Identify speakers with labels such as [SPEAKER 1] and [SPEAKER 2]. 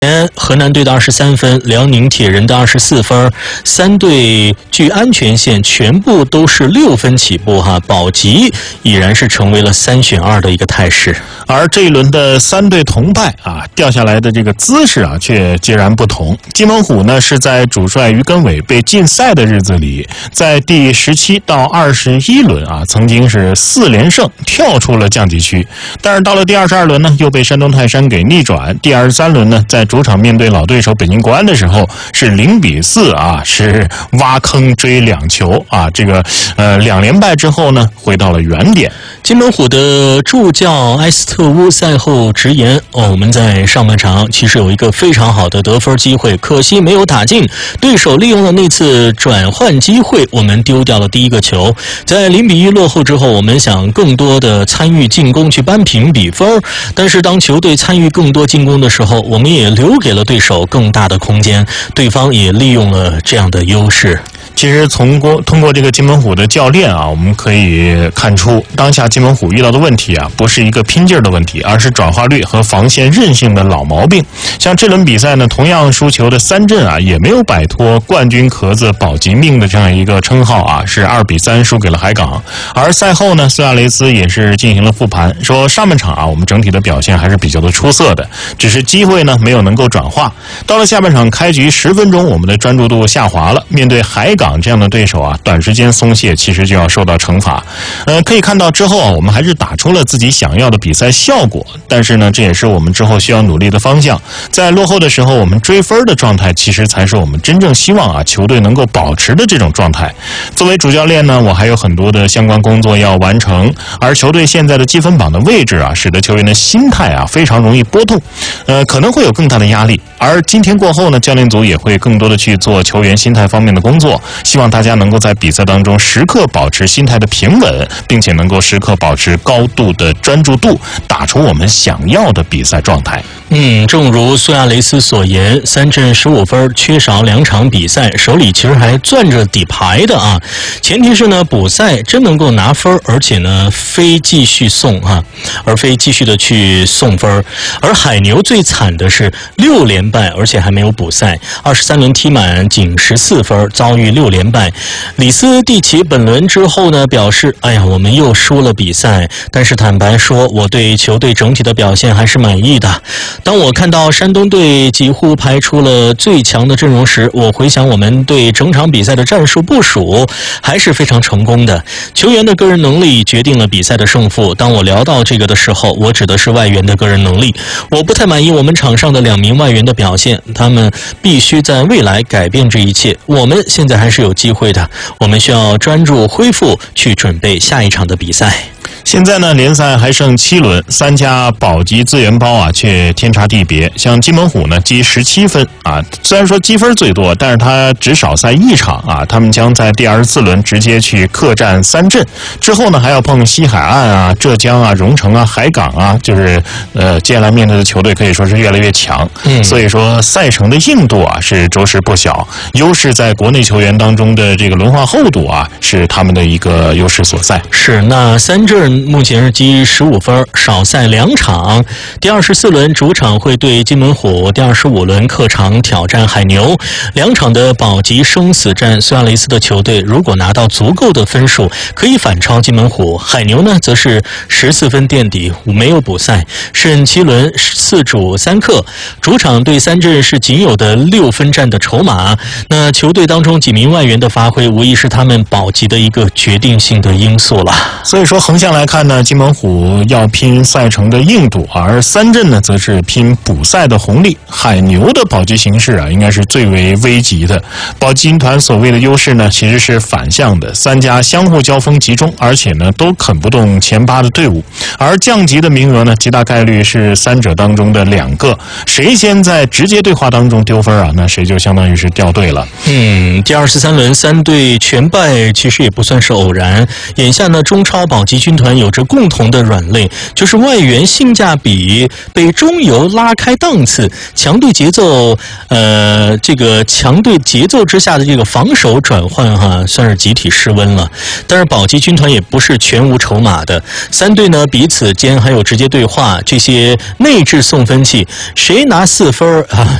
[SPEAKER 1] 河南队的23分，辽宁铁人的24分，三队据安全线全部都是6分起步哈，保级已然是成为了3选2的一个态势。
[SPEAKER 2] 而这一轮的3队同败啊，掉下来的这个姿势啊却截然不同。金门虎呢是在主帅于根伟被禁赛的日子里，在第17到21轮啊，曾经是4连胜跳出了降级区，但是到了第22轮呢，又被山东泰山给逆转。第23轮呢，在主场面对老对手北京国安的时候是0-4啊，是挖坑追2球啊，这个2连败之后呢，回到了原点。
[SPEAKER 1] 金门虎的助教埃斯特乌赛后直言我们在上半场其实有一个非常好的得分机会，可惜没有打进，对手利用了那次转换机会，我们丢掉了第一个球。在0-1落后之后，我们想更多的参与进攻去扳平比分，但是当球队参与更多进攻的时候，我们也留给了对手更大的空间，对方也利用了这样的优势。
[SPEAKER 2] 其实通过这个金门虎的教练啊，我们可以看出当下金门虎遇到的问题啊，不是一个拼劲儿的问题，而是转化率和防线韧性的老毛病。像这轮比赛呢，同样输球的三镇啊，也没有摆脱冠军壳子保级命的这样一个称号啊，是2-3输给了海港。而赛后呢，苏亚雷斯也是进行了复盘，说上半场啊，我们整体的表现还是比较的出色的，只是机会呢没有能够转化。到了下半场开局10分钟，我们的专注度下滑了，面对海港这样的对手啊，短时间松懈其实就要受到惩罚。可以看到之后啊，我们还是打出了自己想要的比赛效果，但是呢，这也是我们之后需要努力的方向。在落后的时候，我们追分的状态其实才是我们真正希望啊球队能够保持的这种状态。作为主教练呢，我还有很多的相关工作要完成，而球队现在的积分榜的位置啊，使得球员的心态啊非常容易波动，可能会有更大的压力。而今天过后呢，教练组也会更多的去做球员心态方面的工作，希望大家能够在比赛当中时刻保持心态的平稳，并且能够时刻保持高度的专注度，打出我们想要的比赛状态。
[SPEAKER 1] 正如苏亚雷斯所言，3阵15分，缺少2场比赛，手里其实还攥着底牌的啊。前提是呢，补赛真能够拿分，而且呢，非继续送啊，而非继续的去送分。而海牛最惨的是6连败，而且还没有补赛，23轮踢满仅14分，遭遇6连败。里斯蒂奇本轮之后呢，表示：“哎呀，我们又输了比赛。”但是坦白说，我对球队整体的表现还是满意的。当我看到山东队几乎排出了最强的阵容时，我回想我们对整场比赛的战术部署还是非常成功的。球员的个人能力决定了比赛的胜负。当我聊到这个的时候，我指的是外援的个人能力。我不太满意我们场上的2名外援的表现，他们必须在未来改变这一切。我们现在还是有机会的，我们需要专注恢复，去准备下一场的比赛。
[SPEAKER 2] 现在呢，联赛还剩7轮，3家保级资源包啊，却天差地别。像金门虎呢，积17分啊，虽然说积分最多，但是他只少赛1场啊。他们将在第24轮直接去客战3镇，之后呢，还要碰西海岸啊、浙江啊、荣成啊、海港啊，就是接下来面对的球队可以说是越来越强。所以说赛程的硬度啊是着实不小，优势在国内球员当中的这个轮换厚度啊，是他们的一个优势所在。
[SPEAKER 1] 是，那3镇目前是积15分，少赛2场。第24轮主场会对金门虎，第25轮客场挑战海牛。2场的保级生死战，苏亚雷斯的球队如果拿到足够的分数，可以反超金门虎。海牛呢，则是14分垫底，没有补赛，剩7轮4主3客。主场对3镇是仅有的6分战的筹码。那球队当中几名外援的发挥，无疑是他们保级的一个决定性的因素了。
[SPEAKER 2] 所以说横向来看呢，金门虎要拼赛程的硬度，而3镇呢则是拼补赛的红利。海牛的保级形势啊，应该是最为危急的。保级军团所谓的优势呢，其实是反向的，3家相互交锋集中，而且呢都啃不动前8的队伍。而降级的名额呢，极大概率是3者当中的2个，谁先在直接对话当中丢分啊，那谁就相当于是掉队了。
[SPEAKER 1] 第23轮3队全败，其实也不算是偶然。眼下呢，中超保级军团团有着共同的软肋，就是外援性价比被中游拉开档次，强队节奏之下的这个防守转换算是集体失温了。但是保级军团也不是全无筹码的，三队呢彼此间还有直接对话，这些内置送分器，谁拿4分